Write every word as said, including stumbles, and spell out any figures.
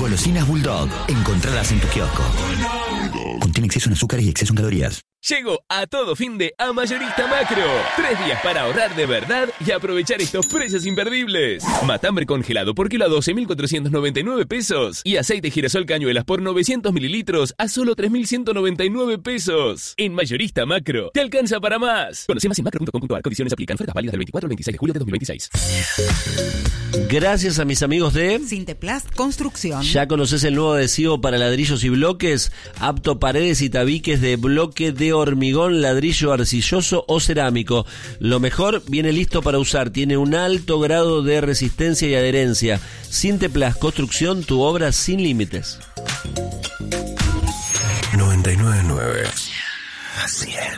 Golosinas Bulldog. Encontradas en tu kiosco. Contiene exceso en azúcares y exceso en calorías. Llegó a todo fin de a Mayorista Macro. Tres días para ahorrar de verdad y aprovechar estos precios imperdibles. Matambre congelado por kilo a doce mil cuatrocientos noventa y nueve pesos. Y aceite girasol cañuelas por novecientos mililitros a solo tres mil ciento noventa y nueve pesos. En Mayorista Macro, te alcanza para más. Conoce más en macro punto com punto a r. Condiciones aplican. Ofertas válidas del veinticuatro al veintiséis de julio de dos mil veintiséis. Gracias a mis amigos de Sinteplast Construcción. ¿Ya conoces el nuevo adhesivo para ladrillos y bloques? Apto paredes y tabiques de bloque de hormigón, ladrillo arcilloso o cerámico. Lo mejor, viene listo para usar. Tiene un alto grado de resistencia y adherencia. Sinteplast Construcción, tu obra sin límites. noventa y nueve punto nueve. Así es.